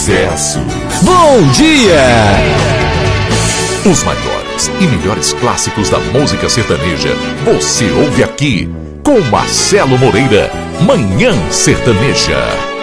sucesso. Bom dia! Os maiores e melhores clássicos da música sertaneja você ouve aqui com Marcelo Moreira, Manhã Sertaneja.